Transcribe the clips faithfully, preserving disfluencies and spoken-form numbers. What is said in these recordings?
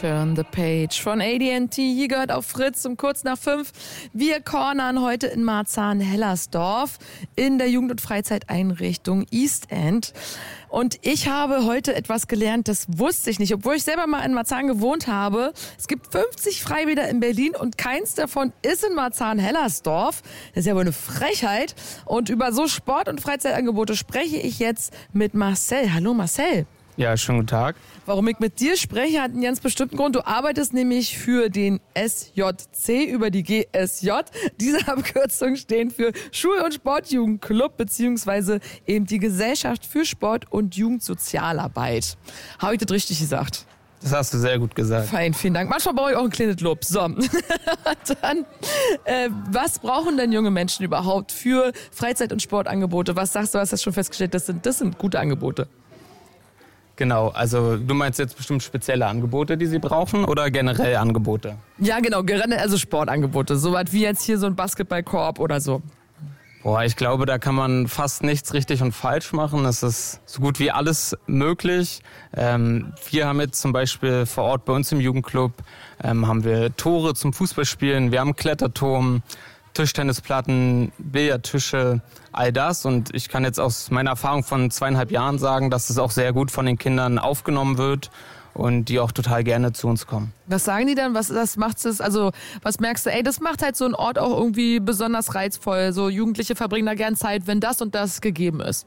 Turn the Page von A D und T. Hier gehört auf Fritz um kurz nach fünf. Wir cornern heute in Marzahn-Hellersdorf in der Jugend- und Freizeiteinrichtung East End. Und ich habe heute etwas gelernt, das wusste ich nicht, obwohl ich selber mal in Marzahn gewohnt habe. Es gibt fünfzig Freibäder in Berlin und keins davon ist in Marzahn-Hellersdorf. Das ist ja wohl eine Frechheit. Und über so Sport- und Freizeitangebote spreche ich jetzt mit Marcel. Hallo Marcel. Ja, schönen guten Tag. Warum ich mit dir spreche, hat einen ganz bestimmten Grund. Du arbeitest nämlich für den S J C über die G S J. Diese Abkürzungen stehen für Schul- und Sportjugendclub beziehungsweise eben die Gesellschaft für Sport- und Jugendsozialarbeit. Habe ich das richtig gesagt? Das hast du sehr gut gesagt. Fein, vielen Dank. Manchmal brauche ich auch ein kleines Lob. So, dann, äh, was brauchen denn junge Menschen überhaupt für Freizeit- und Sportangebote? Was sagst du, hast du schon festgestellt, das sind, das sind gute Angebote? Genau, also du meinst jetzt bestimmt spezielle Angebote, die sie brauchen oder generell Angebote? Ja, genau, generell also Sportangebote. So was wie jetzt hier so ein Basketballkorb oder so. Boah, ich glaube, da kann man fast nichts richtig und falsch machen. Es ist so gut wie alles möglich. Ähm, wir haben jetzt zum Beispiel vor Ort bei uns im Jugendclub ähm, haben wir Tore zum Fußballspielen, wir haben einen Kletterturm, Tischtennisplatten, Billardtische, all das. Und ich kann jetzt aus meiner Erfahrung von zweieinhalb Jahren sagen, dass es auch sehr gut von den Kindern aufgenommen wird und die auch total gerne zu uns kommen. Was sagen die dann? Was das macht es? Also was merkst du? Ey, das macht halt so einen Ort auch irgendwie besonders reizvoll. So Jugendliche verbringen da gern Zeit, wenn das und das gegeben ist.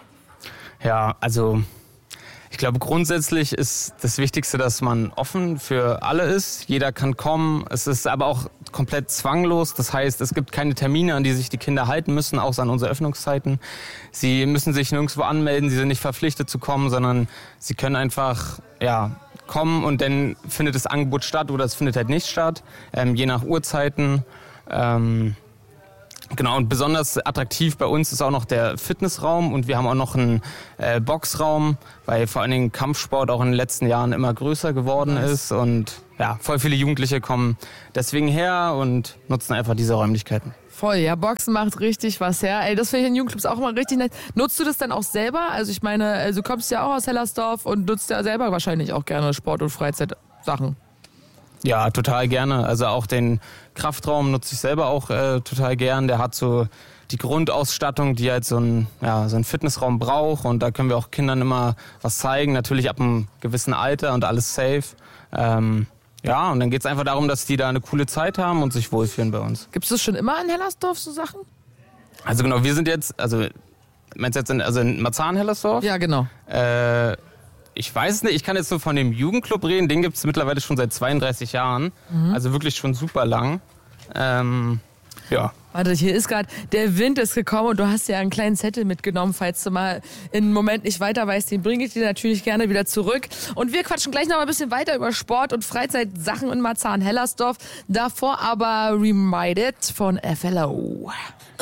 Ja, also ich glaube, grundsätzlich ist das Wichtigste, dass man offen für alle ist. Jeder kann kommen. Es ist aber auch komplett zwanglos. Das heißt, es gibt keine Termine, an die sich die Kinder halten müssen, außer an unsere Öffnungszeiten. Sie müssen sich nirgendwo anmelden. Sie sind nicht verpflichtet zu kommen, sondern sie können einfach, ja, kommen und dann findet das Angebot statt oder es findet halt nicht statt, ähm, je nach Uhrzeiten. Ähm, Genau, und besonders attraktiv bei uns ist auch noch der Fitnessraum und wir haben auch noch einen äh, Boxraum, weil vor allen Dingen Kampfsport auch in den letzten Jahren immer größer geworden nice. ist und ja, voll viele Jugendliche kommen deswegen her und nutzen einfach diese Räumlichkeiten. Voll, ja, Boxen macht richtig was her. Ey, das finde ich in Jugendclubs auch immer richtig nett. Nutzt du das dann auch selber? Also ich meine, also du kommst ja auch aus Hellersdorf und nutzt ja selber wahrscheinlich auch gerne Sport- und Freizeitsachen. Ja, total gerne. Also auch den Kraftraum nutze ich selber auch äh, total gern. Der hat so die Grundausstattung, die halt so ein, ja, so ein Fitnessraum braucht. Und da können wir auch Kindern immer was zeigen. Natürlich ab einem gewissen Alter und alles safe. Ähm, ja, und dann geht es einfach darum, dass die da eine coole Zeit haben und sich wohlfühlen bei uns. Gibt es das schon immer in Hellersdorf, so Sachen? Also genau, wir sind jetzt, also meinst du jetzt in, also in Marzahn-Hellersdorf? Ja, genau. Äh, Ich weiß es nicht, ich kann jetzt so von dem Jugendclub reden, den gibt es mittlerweile schon seit zweiunddreißig Jahren, mhm. also wirklich schon super lang. Ähm, ja. Warte, hier ist gerade, der Wind ist gekommen und du hast ja einen kleinen Zettel mitgenommen, falls du mal im Moment nicht weiter weißt, den bringe ich dir natürlich gerne wieder zurück. Und wir quatschen gleich noch mal ein bisschen weiter über Sport und Freizeitsachen in Marzahn-Hellersdorf. Davor aber Reminded von F L O.